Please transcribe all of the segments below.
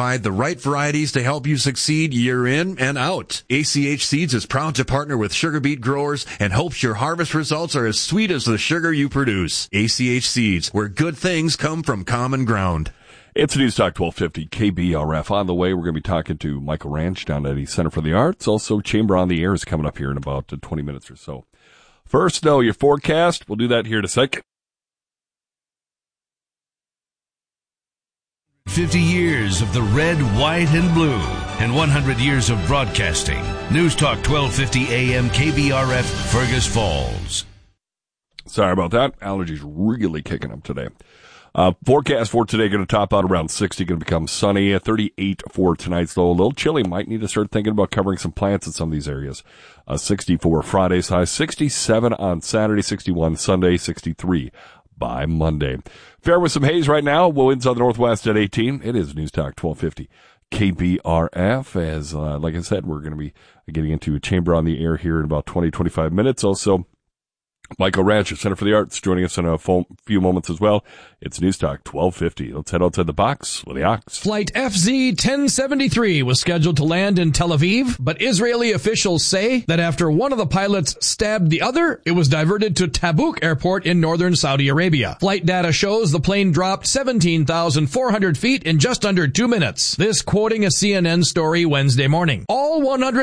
provide the right varieties to help you succeed year in and out. ACH Seeds is proud to partner with sugar beet growers and hopes your harvest results are as sweet as the sugar you produce. ACH Seeds, where good things come from common ground. It's News Talk 1250 KBRF. On the way, we're going to be talking to Michael Ranch down at the Center for the Arts. Also, Chamber on the Air is coming up here in about 20 minutes or so. First, though, your forecast. We'll do that here in a second. 50 years of the red, white, and blue, and 100 years of broadcasting. News Talk 1250 AM KBRF, Fergus Falls. Sorry about that. Allergies really kicking up today. Forecast for today going to top out around 60, going to become sunny. 38 for tonight's low. A little chilly. Might need to start thinking about covering some plants in some of these areas. 64 Friday's high, 67 on Saturday, 61 Sunday, 63 by Monday. Fair with some haze right now. Winds on the northwest at 18. It is News Talk 1250 KBRF. As, like I said, we're going to be getting into a Chamber on the Air here in about 20-25 minutes. Also, Michael Ranch at Center for the Arts joining us in a few moments as well. It's News Talk 1250. Let's head outside the box with the Ox. Flight FZ-1073 was scheduled to land in Tel Aviv, but Israeli officials say that after one of the pilots stabbed the other, it was diverted to Tabuk Airport in northern Saudi Arabia. Flight data shows the plane dropped 17,400 feet in just under 2 minutes. This quoting a CNN story Wednesday morning. All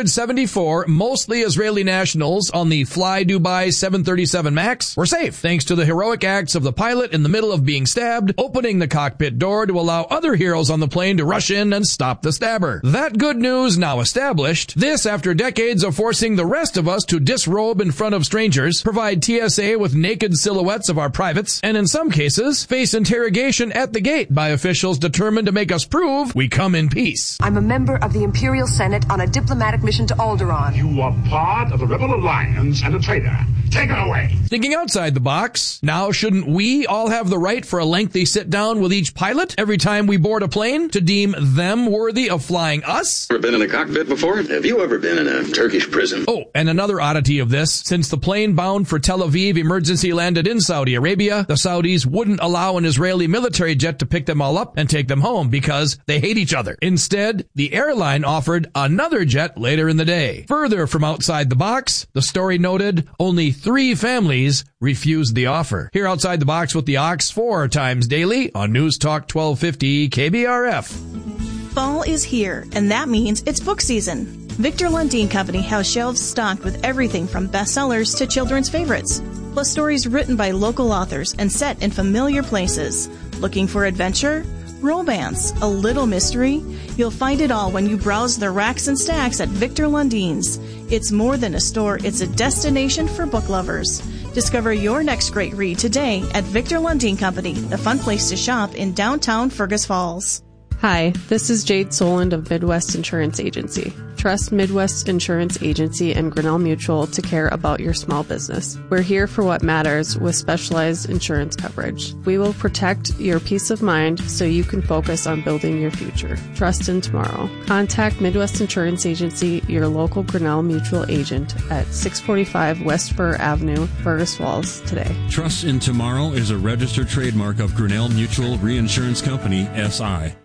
174, mostly Israeli nationals on the Fly Dubai 737 MAX were safe, thanks to the heroic acts of the pilot in the middle of being stabbed, opening the cockpit door to allow other heroes on the plane to rush in and stop the stabber. That good news now established. This after decades of forcing the rest of us to disrobe in front of strangers, provide TSA with naked silhouettes of our privates, and in some cases, face interrogation at the gate by officials determined to make us prove we come in peace. I'm a member of the Imperial Senate on a diplomatic mission to Alderaan. You are part of the Rebel Alliance and a traitor. Take it away. Thinking outside the box, now shouldn't we all have the right for a lengthy sit-down with each pilot every time we board a plane to deem them worthy of flying us? Ever been in a cockpit before? Have you ever been in a Turkish prison? Oh, and another oddity of this, since the plane bound for Tel Aviv emergency landed in Saudi Arabia, the Saudis wouldn't allow an Israeli military jet to pick them all up and take them home because they hate each other. Instead, the airline offered another jet later in the day. Further from outside the box, the story noted only 3 families refused the offer. Here outside the box with the Ox 4 times daily on News Talk 1250 KBRF. Fall is here, and that means it's book season. Victor Lundin Company has shelves stocked with everything from bestsellers to children's favorites, plus stories written by local authors and set in familiar places. Looking for adventure? Romance, a little mystery? You'll find it all when you browse the racks and stacks at Victor Lundin's. It's more than a store, it's a destination for book lovers. Discover your next great read today at Victor Lundin Company, the fun place to shop in downtown Fergus Falls. Hi, this is Jade Soland of Midwest Insurance Agency. Trust Midwest Insurance Agency and Grinnell Mutual to care about your small business. We're here for what matters with specialized insurance coverage. We will protect your peace of mind so you can focus on building your future. Trust in tomorrow. Contact Midwest Insurance Agency, your local Grinnell Mutual agent at 645 West Fur Avenue, Fergus Falls today. Trust in Tomorrow is a registered trademark of Grinnell Mutual Reinsurance Company, SI.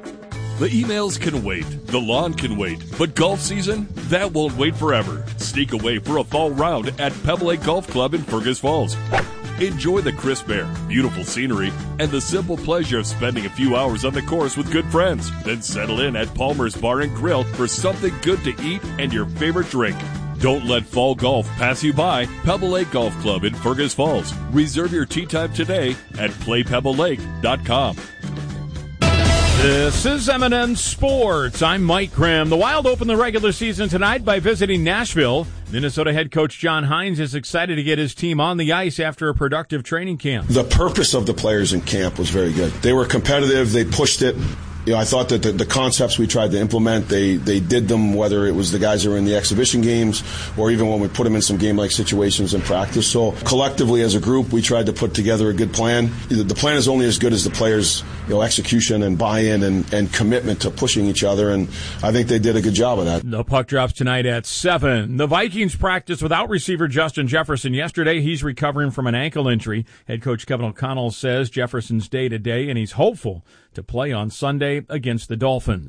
The emails can wait, the lawn can wait, but golf season, that won't wait forever. Sneak away for a fall round at Pebble Lake Golf Club in Fergus Falls. Enjoy the crisp air, beautiful scenery, and the simple pleasure of spending a few hours on the course with good friends. Then settle in at Palmer's Bar and Grill for something good to eat and your favorite drink. Don't let fall golf pass you by. Pebble Lake Golf Club in Fergus Falls. Reserve your tee time today at playpebblelake.com. This is M&N Sports. I'm Mike Grimm. The Wild open the regular season tonight by visiting Nashville. Minnesota head coach John Hines is excited to get his team on the ice after a productive training camp. The purpose of the players in camp was very good. They were competitive. They pushed it. You know, I thought that the concepts we tried to implement, they did them, whether it was the guys that were in the exhibition games or even when we put them in some game-like situations in practice. So collectively as a group, we tried to put together a good plan. The plan is only as good as the players' execution and buy-in and commitment to pushing each other, and I think they did a good job of that. The puck drops tonight at 7. The Vikings practiced without receiver Justin Jefferson yesterday. He's recovering from an ankle injury. Head coach Kevin O'Connell says Jefferson's day-to-day, and he's hopeful to play on Sunday against the Dolphins.